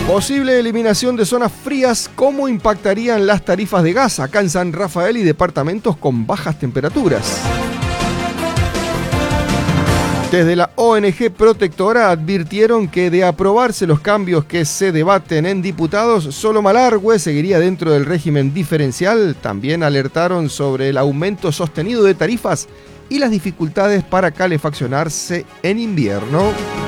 Posible eliminación de zonas frías, ¿cómo impactarían las tarifas de gas acá en San Rafael y departamentos con bajas temperaturas? Desde la ONG Protectora advirtieron que de aprobarse los cambios que se debaten en diputados, solo Malargüe seguiría dentro del régimen diferencial. También alertaron sobre el aumento sostenido de tarifas y las dificultades para calefaccionarse en invierno.